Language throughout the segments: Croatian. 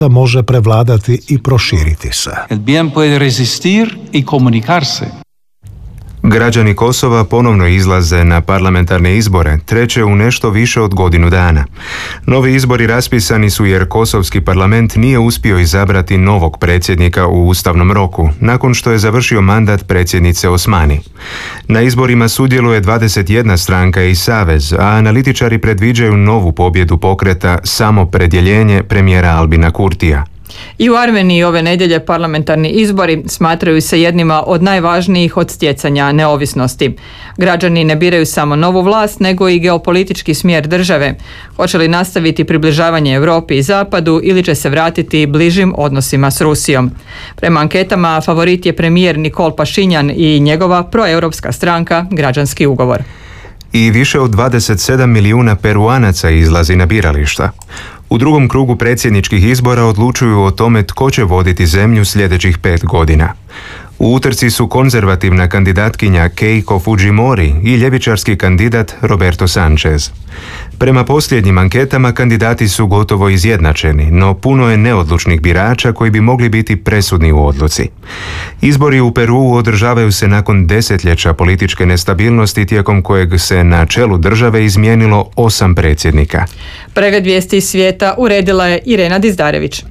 da može prevladati i proširiti se. El bien puede resistir y comunicarse. Građani Kosova ponovno izlaze na parlamentarne izbore, treće u nešto više od godinu dana. Novi izbori raspisani su jer kosovski parlament nije uspio izabrati novog predsjednika u ustavnom roku, nakon što je završio mandat predsjednice Osmani. Na izborima sudjeluje 21 stranka i savez, a analitičari predviđaju novu pobjedu pokreta Samopredjeljenje premijera Albina Kurtija. I u Armeniji ove nedjelje parlamentarni izbori smatraju se jednima od najvažnijih od stjecanja neovisnosti. Građani ne biraju samo novu vlast, nego i geopolitički smjer države. Hoće li nastaviti približavanje Europi i Zapadu ili će se vratiti bližim odnosima s Rusijom? Prema anketama favorit je premijer Nikol Pašinjan i njegova proeuropska stranka Građanski ugovor. I više od 27 milijuna Peruanaca izlazi na birališta. U drugom krugu predsjedničkih izbora odlučuju o tome tko će voditi zemlju sljedećih 5 godina. U utrci su konzervativna kandidatkinja Keiko Fujimori i ljevičarski kandidat Roberto Sanchez. Prema posljednjim anketama kandidati su gotovo izjednačeni, no puno je neodlučnih birača koji bi mogli biti presudni u odluci. Izbori u Peruu održavaju se nakon desetljeća političke nestabilnosti tijekom kojeg se na čelu države izmijenilo 8 predsjednika. Pregled vijesti iz svijeta uredila je Irena Dizdarević.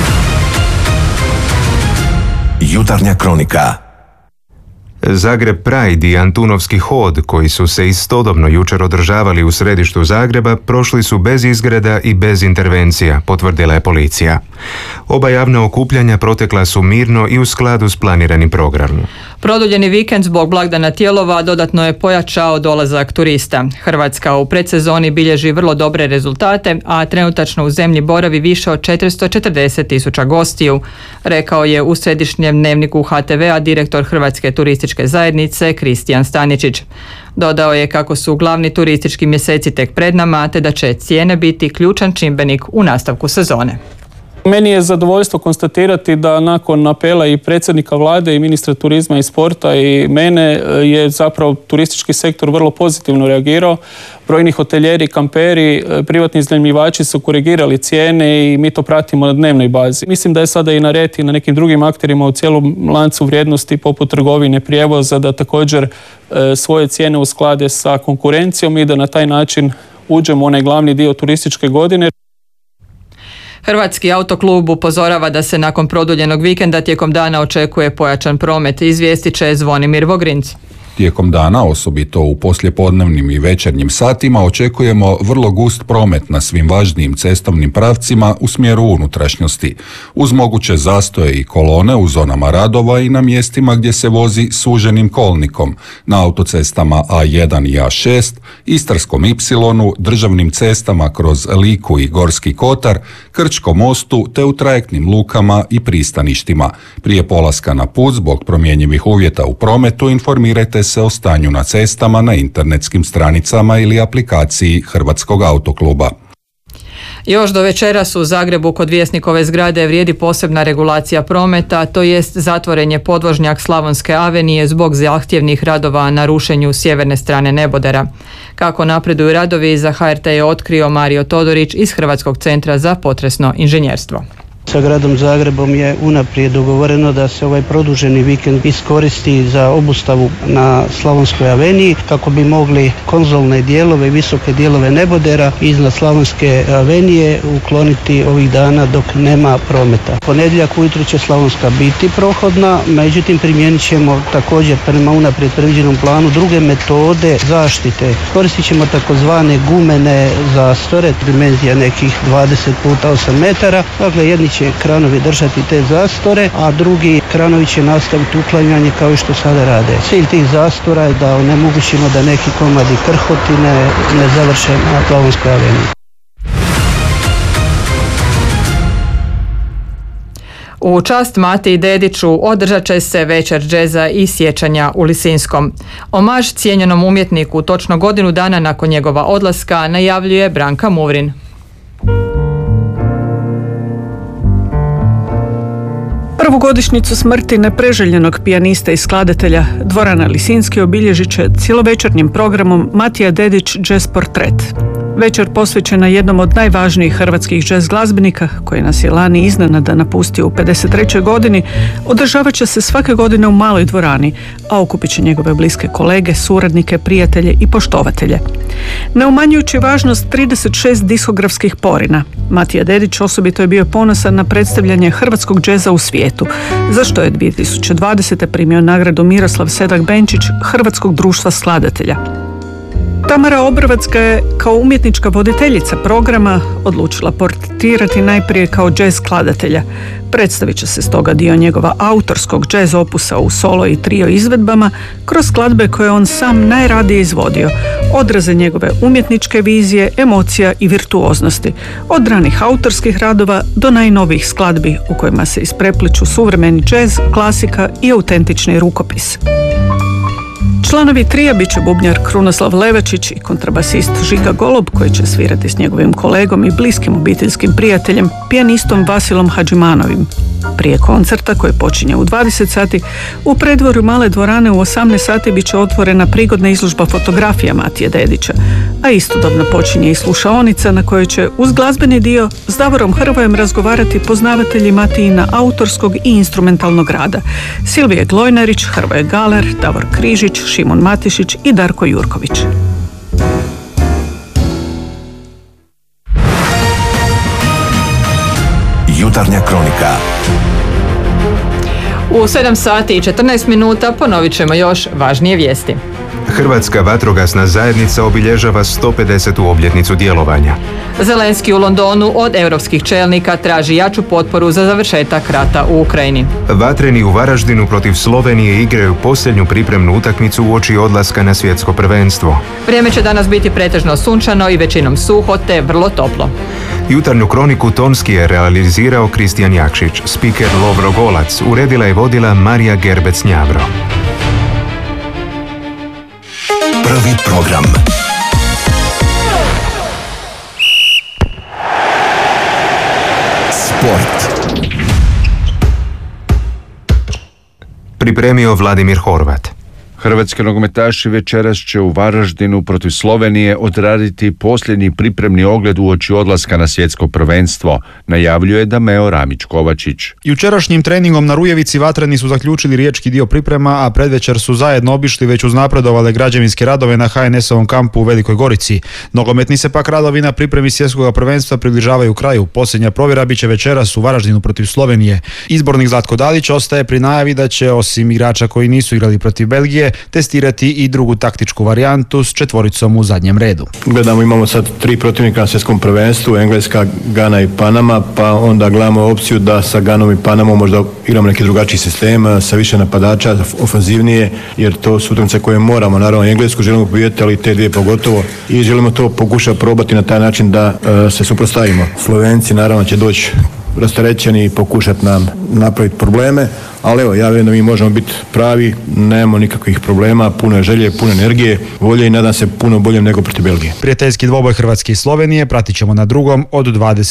Jutarnja kronika. Zagreb Pride i Antunovski hod, koji su se istodobno jučer održavali u središtu Zagreba, prošli su bez izgreda i bez intervencija, potvrdila je policija. Oba javna okupljanja protekla su mirno i u skladu s planiranim programom. Produljeni vikend zbog blagdana Tijelova dodatno je pojačao dolazak turista. Hrvatska u predsezoni bilježi vrlo dobre rezultate, a trenutačno u zemlji boravi više od 440.000 gostiju, rekao je u središnjem dnevniku HTV-a direktor Hrvatske turističke zajednice Kristijan Staničić. Dodao je kako su glavni turistički mjeseci tek pred nama, te da će cijene biti ključan čimbenik u nastavku sezone. Meni je zadovoljstvo konstatirati da nakon apela i predsjednika vlade i ministra turizma i sporta i mene je zapravo turistički sektor vrlo pozitivno reagirao. Brojni hotelijeri, kamperi, privatni iznajmljivači su korigirali cijene i mi to pratimo na dnevnoj bazi. Mislim da je sada i na red i na nekim drugim akterima u cijelom lancu vrijednosti poput trgovine, prijevoza da također svoje cijene usklade sa konkurencijom i da na taj način uđemo u onaj glavni dio turističke godine. Hrvatski autoklub upozorava da se nakon produljenog vikenda tijekom dana očekuje pojačan promet, izvijestit će Zvonimir Vogrinc. Tijekom dana, osobito u poslijepodnevnim i večernjim satima, očekujemo vrlo gust promet na svim važnijim cestovnim pravcima u smjeru unutrašnjosti, uz moguće zastoje i kolone u zonama radova i na mjestima gdje se vozi suženim kolnikom, na autocestama A1 i A6, Istarskom Y, državnim cestama kroz Liku i Gorski Kotar, Krčkom mostu te u trajektnim lukama i pristaništima. Prije polaska na put zbog promjenjivih uvjeta u prometu informirajte se o stanju na cestama na internetskim stranicama ili aplikaciji Hrvatskog autokluba. Još do večeras u Zagrebu kod Vjesnikove zgrade vrijedi posebna regulacija prometa, to jest zatvoren je podvožnjak Slavonske avenije zbog zahtjevnih radova na rušenju sjeverne strane nebodera. Kako napreduju radovi, za HRT je otkrio Mario Todorić iz Hrvatskog centra za potresno inženjerstvo. Sa gradom Zagrebom je unaprijed dogovoreno da se ovaj produženi vikend iskoristi za obustavu na Slavonskoj aveniji kako bi mogli konzolne dijelove i visoke dijelove nebodera iznad Slavonske avenije ukloniti ovih dana dok nema prometa. Ponedjeljak ujutro će Slavonska biti prohodna, međutim primijenit ćemo također prema unaprijed predviđenom planu druge metode zaštite. Koristit ćemo takozvane gumene zastore, dimenzija nekih 20 puta 8 metara, dakle jedni će kranovi držati te zastore, a drugi kranovi će nastaviti uklanjanje kao što sada rade. Cilj tih zastora je da onemogućimo da neki komadi krhotine ne završe na Slavonskoj aveniji. U čast Matiji Dediću održat će se večer džeza i sjećanja u Lisinskom. Omaž cijenjenom umjetniku točno godinu dana nakon njegova odlaska najavljuje Branka Muvrin. Prvu godišnjicu smrti nepreželjenog pijanista i skladatelja dvorana Lisinski obilježit će cjelovečernjim programom Matija Dedić Jazz Portret. Večer posvećena jednom od najvažnijih hrvatskih jazz glazbenika, koji nas je lani iznenada napustio u 53. godini, održavat će se svake godine u maloj dvorani, a okupit će njegove bliske kolege, suradnike, prijatelje i poštovatelje. Ne umanjujući važnost 36 diskografskih porina, Matija Dedić osobito je bio ponosan na predstavljanje hrvatskog džeza u svijetu, za što je 2020. primio nagradu Miroslav Sedak-Benčić Hrvatskog društva skladatelja. Tamara Obrvac ga je kao umjetnička voditeljica programa odlučila portretirati najprije kao džez skladatelja. Predstavit će se stoga dio njegova autorskog džez opusa u solo i trio izvedbama kroz skladbe koje on sam najradije izvodio, odraze njegove umjetničke vizije, emocija i virtuoznosti, od ranih autorskih radova do najnovijih skladbi u kojima se isprepliču suvremeni džez, klasika i autentični rukopis. Članovi trija bit će bubnjar Krunoslav Levačić i kontrabasist Žiga Golob, koji će svirati s njegovim kolegom i bliskim obiteljskim prijateljem, pijanistom Vasilom Hadžimanovim. Prije koncerta, koji počinje u 20 sati, u predvorju male dvorane u 18 sati bit će otvorena prigodna izložba fotografija Matije Dedića, a istodobno počinje i slušaonica na kojoj će uz glazbeni dio s Davorom Hrvojem razgovarati poznavatelji Matijina autorskog i instrumentalnog rada: Silvije Glojnarić, Hrvoje Galer, Davor Križić, Šimon Matišić i Darko Jurković. Jutarnja kronika. U 7 sati i 14 minuta ponovit ćemo još važnije vijesti. Hrvatska vatrogasna zajednica obilježava 150. obljetnicu djelovanja. Zelenski u Londonu od europskih čelnika traži jaču potporu za završetak rata u Ukrajini. Vatreni u Varaždinu protiv Slovenije igraju posljednju pripremnu utakmicu uoči odlaska na svjetsko prvenstvo. Vrijeme će danas biti pretežno sunčano i većinom suho te vrlo toplo. Jutarnju kroniku tonski je realizirao Kristijan Jakšić, spiker Lovro Golac, uredila i vodila Marija Gerbec-Njavro. Prvi program. Sport. Pripremio Vladimir Horvat. Hrvatski nogometaši večeras će u Varaždinu protiv Slovenije odraditi posljednji pripremni ogled uoči odlaska na svjetsko prvenstvo, najavljuje Dameo Ramić-Kovačić. Jučerašnjim treningom na Rujevici vatreni su zaključili riječki dio priprema, a predvečer su zajedno obišli već uznapredovale građevinske radove na HNS-ovom kampu u Velikoj Gorici. Nogometni se pak radovi na pripremi svjetskog prvenstva približavaju kraju. Posljednja provjera biće večeras u Varaždinu protiv Slovenije. Izbornik Zlatko Dalić ostaje pri najavi da će, osim igrača koji nisu igrali protiv Belgije, testirati i drugu taktičku varijantu s četvoricom u zadnjem redu. Gledamo, imamo sad 3 protivnika na svjetskom prvenstvu, Engleska, Gana i Panama, pa onda gledamo opciju da sa Ganom i Panamom možda igramo neki drugačiji sistem, sa više napadača, ofanzivnije, jer to su utakmice koje moramo, naravno Englesku želimo pobijediti, ali te dvije pogotovo, i želimo to pokušati probati na taj način da se suprotstavimo. Slovenci naravno će doći rasterećeni i pokušati nam napraviti probleme, ali evo, ja vjerujem da mi možemo biti pravi, nemamo nikakvih problema, puno je želje, puno energije, volje i nadam se puno boljem nego protiv Belgije. Prijateljski dvoboj Hrvatske i Slovenije pratit ćemo na drugom od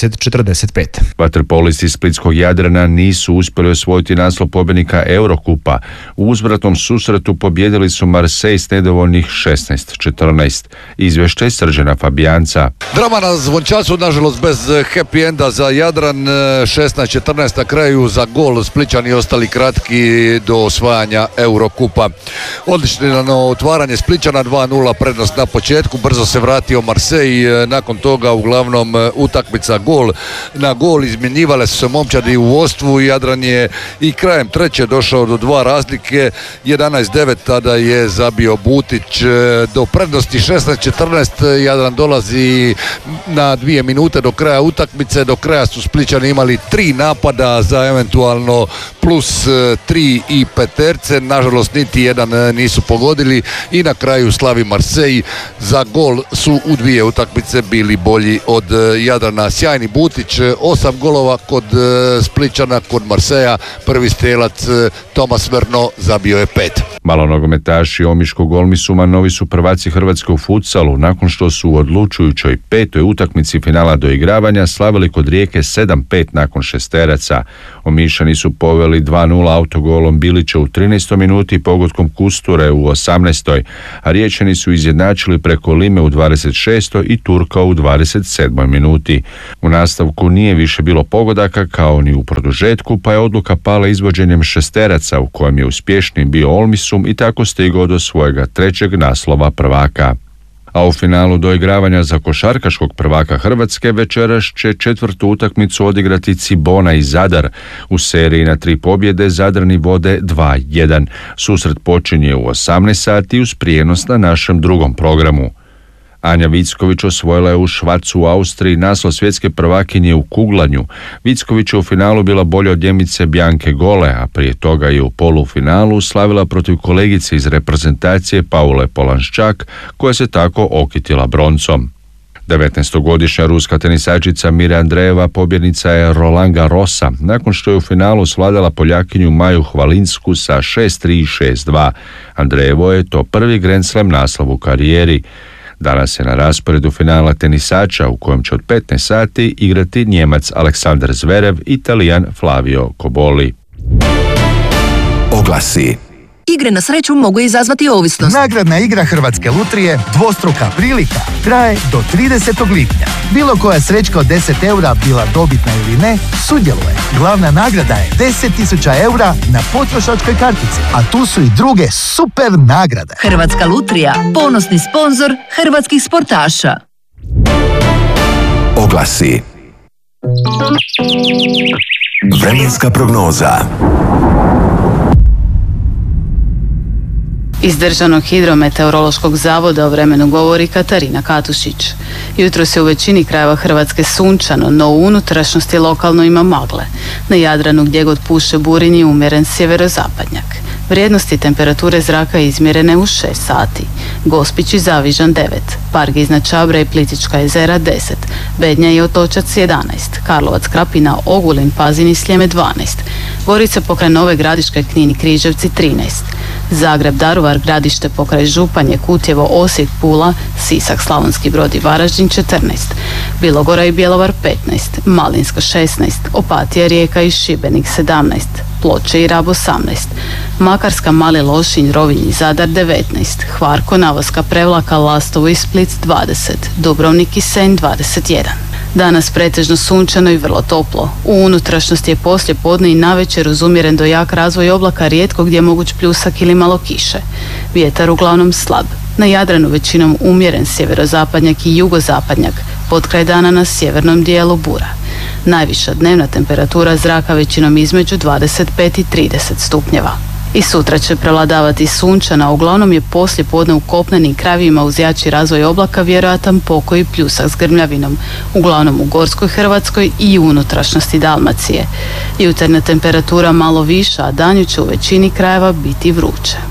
20:45. Vaterpolisti splitskog Jadrana nisu uspjeli osvojiti naslov pobjednika Eurokupa. U uzvratnom susretu pobjedili su Marseille s nedovoljnih 16-14. Izvještaj Srđana Fabijanca. Drama na Zvončasu, nažalost bez happy enda za Jadran, 16-14 na kraju za gol. Splićani ostali kratki do osvajanja Eurokupa. Odlično otvaranje Splićana, 2-0 prednost na početku, brzo se vratio Marseille, nakon toga uglavnom utakmica gol na gol, izmjenjivale su se momčadi u vodstvu, Jadran je i krajem treće došao do 2 razlike, 11-9 tada je zabio Butić do prednosti 16-14, Jadran dolazi na 2 minute do kraja utakmice, do kraja su Splićani imali 3 napada za eventualno plus 3 i peterce, nažalost niti jedan nisu pogodili i na kraju slavi Marseille. Za gol su u 2 utakmice bili bolji od Jadrana. Sjajni Butić, 8 golova kod Splićana, kod Marseja prvi strelac Tomas Verno zabio je 5. Malonogometaši Omiškog Olmisuma novi su prvaci Hrvatske u futsalu nakon što su u odlučujućoj 5. utakmici finala doigravanja slavili kod Rijeke 7-5 nakon šesteraca. Omišani su poveli vodili 2:0 autogolom Bilića u 13. minuti i pogodkom Kusture u 18. a Riječani su izjednačili preko Lime u 26. i Turka u 27. minuti. U nastavku nije više bilo pogodaka kao ni u produžetku, pa je odluka pala izvođenjem šesteraca u kojem je uspješniji bio Olmisum i tako stigao do svojega trećeg naslova prvaka. A u finalu doigravanja za košarkaškog prvaka Hrvatske večeras će četvrtu utakmicu odigrati Cibona i Zadar. U seriji na 3 pobjede Zadrani vode 2:1. Susret počinje u 18 sati uz prijenos na našem drugom programu. Anja Vicković osvojila je u Švarcu u Austriji naslov svjetske prvakinje u kuglanju. Vicković je u finalu bila bolja od Njemice Bjanke Gole, a prije toga je u polufinalu slavila protiv kolegice iz reprezentacije Paule Polanščak, koja se tako okitila broncom. 19-godišnja ruska tenisačica Mira Andreeva pobjednica je Roland Garrosa, nakon što je u finalu svladala Poljakinju Maju Hvalinsku sa 6:3 i 6:2. Andreevo je to prvi Grand Slam naslov u karijeri. Danas je na rasporedu finala tenisača u kojem će od 15 sati igrati Njemac Aleksandar Zverev i Talijan Flavio Koboli. Oglasi. Igre na sreću mogu izazvati ovisnost. Nagradna igra Hrvatske lutrije Dvostruka prilika traje do 30. lipnja. Bilo koja srećka od 10 eura, bila dobitna ili ne, sudjeluje. Glavna nagrada je 10.000 eura na potrošačkoj kartici, a tu su i druge super nagrade. Hrvatska lutrija, ponosni sponzor hrvatskih sportaša. Oglasi. Vremenska prognoza. Iz Državnog hidrometeorološkog zavoda o vremenu govori Katarina Katušić. Jutros je u većini krajeva Hrvatske sunčano, no u unutrašnjosti lokalno ima magle. Na Jadranu gdje god puše burinji umjeren sjeverozapadnjak. Vrijednosti temperature zraka izmjerene u 6 sati. Gospić i Zavižan 9, Parg iznad Čabra i Plitvička jezera 10, Bednja i Otočac 11, Karlovac, Krapina, Ogulin, Pazin i Sljeme 12, Gorica pokraj Nove Gradiške, Knin i Križevci 13, Zagreb, Daruvar, Gradište pokraj Županje, Kutjevo, Osijek, Pula, Sisak, Slavonski Brod i Varaždin 14, Bilogora i Bjelovar 15, Malinska 16, Opatija, Rijeka i Šibenik 17, Ploče i Rab 18, Makarska, Mali Lošinj, Rovinj i Zadar 19, Hvar, Konavoska, Prevlaka, Lastovo i Split 20, Dubrovnik i Senj 21. Danas pretežno sunčano i vrlo toplo. U unutrašnjosti je poslije podne i navečer uz umjeren do jak razvoj oblaka, rijetko gdje je moguć pljusak ili malo kiše. Vjetar uglavnom slab. Na Jadranu većinom umjeren sjeverozapadnjak i jugozapadnjak, potkraj dana na sjevernom dijelu bura. Najviša dnevna temperatura zraka većinom između 25 i 30 stupnjeva. I sutra će prevladavati sunčana, uglavnom je poslije podne u kopnenim krajevima uz jači razvoj oblaka vjerojatan pokoj i pljusak s grmljavinom, uglavnom u Gorskoj Hrvatskoj i u unutrašnjosti Dalmacije. Jutarnja temperatura malo viša, a danju će u većini krajeva biti vruće.